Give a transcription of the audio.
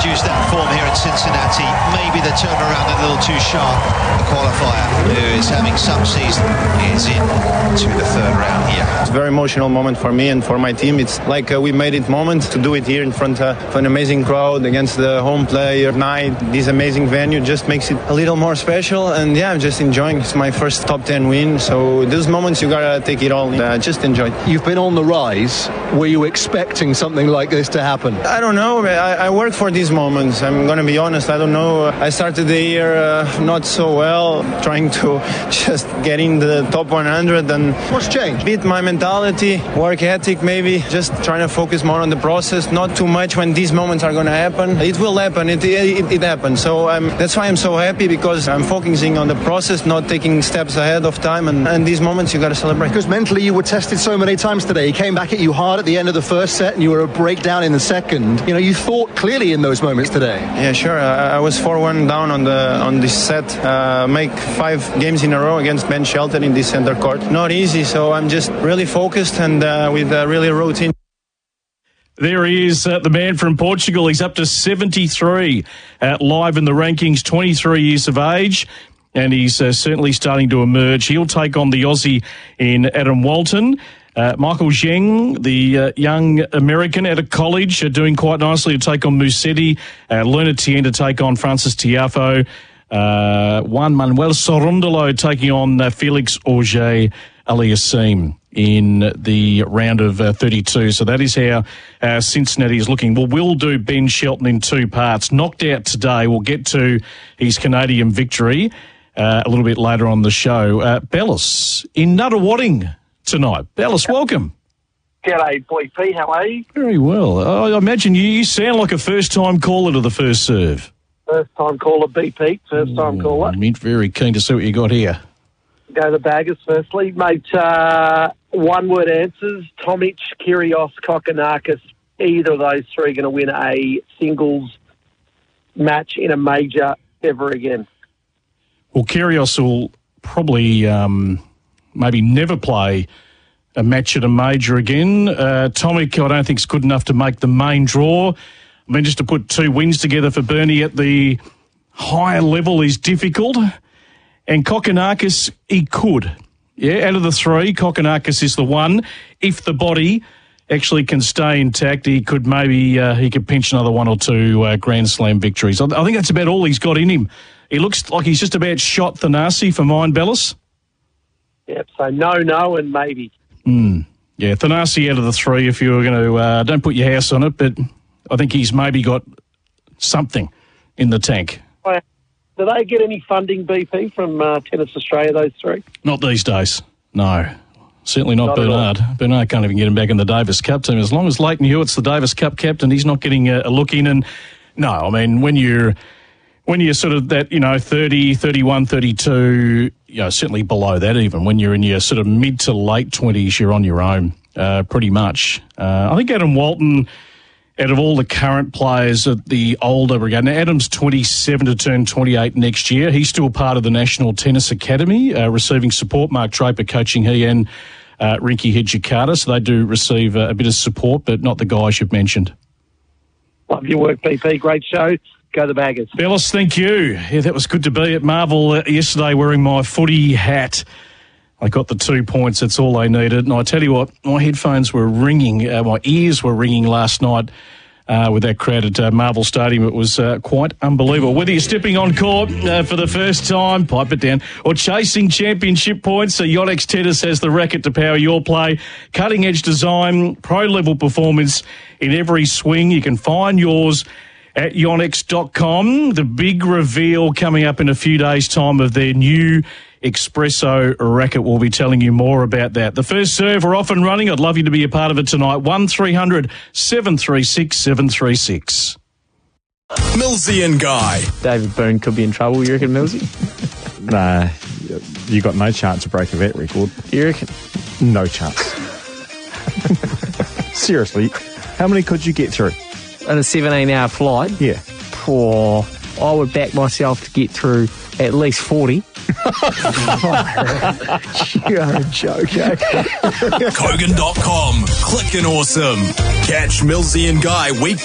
produced that form here in Cincinnati. Maybe the turnaround a little too sharp. The qualifier, who is having some season, is in to the third round here. It's a very emotional moment for me and for my team. It's like we made it moment to do it here in front of an amazing crowd against the home player night. This amazing venue just makes it a little more special. And yeah, I'm just enjoying. It's my first top 10 win. So those moments, you gotta take it all in. Just enjoy. You've been on the rise. Were you expecting something like this to happen? I don't know. I work for these moments. I'm going to be honest. I don't know. I started the year not so well, trying to just get in the top 100. And what's changed? Bit my mentality, work ethic maybe. Just trying to focus more on the process, not too much when these moments are going to happen. It will happen. It happens. So that's why I'm so happy, because I'm focusing on the process, not taking steps ahead of time. And these moments you got to celebrate. Because mentally you were tested so many times today. He came back at you hard at the end of the first set and you were a breakdown in the second. You know, you thought clearly in those moments today. Yeah, sure. I was 4-1 down on this set. Make 5 games in a row against Ben Shelton in this center court. Not easy, so I'm just really focused and with really routine. There he is, the man from Portugal. He's up to 73 live in the rankings, 23 years of age, and he's certainly starting to emerge. He'll take on the Aussie in Adam Walton. Michael Zheng, the young American out of college, doing quite nicely to take on Musetti. Luna Tien to take on Francis Tiafoe. Juan Manuel Sorondolo taking on Felix Auger-Aliassime in the round of 32. So that is how Cincinnati is looking. Well, we'll do Ben Shelton in 2 parts. Knocked out today. We'll get to his Canadian victory a little bit later on the show. Bellis in Nunawading tonight. Bellis, welcome. G'day, Boy P. How are you? Very well. I imagine you sound like a first-time caller to the first serve. First-time caller, BP. First-time caller. Mint, very keen to see what you got here. Go the baggers firstly. Mate, one-word answers. Tomic, Kyrgios, Kokkinakis. Either of those 3 are going to win a singles match in a major ever again. Well, Kyrgios will probably maybe never play a match at a major again. Tomic, I don't think is good enough to make the main draw. I mean, just to put 2 wins together for Bernie at the higher level is difficult. And Kokkinakis, he could. Yeah, out of the 3, Kokkinakis is the one. If the body actually can stay intact, he could maybe he could pinch another 1 or 2 Grand Slam victories. I think that's about all he's got in him. He looks like he's just about shot Thanasi for mine, Bellis. Yep, so no, and maybe. Yeah, Thanasi out of the 3, if you were going to, don't put your house on it, but I think he's maybe got something in the tank. Do they get any funding, BP, from Tennis Australia, those 3? Not these days, no. Certainly not Bernard. Bernard can't even get him back in the Davis Cup team. As long as Leighton Hewitt's the Davis Cup captain, he's not getting a look in. And no, I mean, when you're sort of that, 30, 31, 32, certainly below that even, when you're in your sort of mid to late 20s, you're on your own pretty much. I think Adam Walton, out of all the current players at the older brigade, now Adam's 27 to turn 28 next year. He's still part of the National Tennis Academy, receiving support. Mark Draper coaching he and Rinky Hijikata, so they do receive a bit of support, but not the guys you've mentioned. Love your work, BP. Great show. Go the baggers. Bellis, thank you. Yeah, that was good to be at Marvel yesterday wearing my footy hat. I got the 2 points. That's all I needed. And I tell you what, my headphones were ringing. My ears were ringing last night with that crowd at Marvel Stadium. It was quite unbelievable. Whether you're stepping on court for the first time, pipe it down, or chasing championship points, Yonex Tennis has the racket to power your play. Cutting-edge design, pro-level performance in every swing. You can find yours at yonex.com. The big reveal coming up in a few days' time of their new Espresso racket. We'll be telling you more about that. The first serve, we're off and running. I'd love you to be a part of it tonight. 1300 736 736. Millsy and Guy. David Byrne could be in trouble, you reckon, Millsy? Nah, you got no chance to break a vet record. You reckon? No chance. Seriously, how many could you get through? On a 17-hour flight? Yeah. Oh, I would back myself to get through at least 40. You're a joke, eh? Kogan.com. Click and awesome. Catch Millsy and Guy week